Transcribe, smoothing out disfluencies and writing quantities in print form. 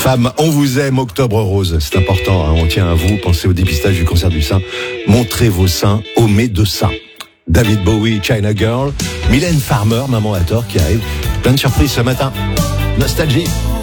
Femmes, on vous aime, Octobre Rose, c'est important, hein, on tient à vous, pensez au dépistage du cancer du sein, montrez vos seins aux médecins. David Bowie, China Girl, Mylène Farmer, Maman à tort qui arrive, plein de surprises ce matin, nostalgie.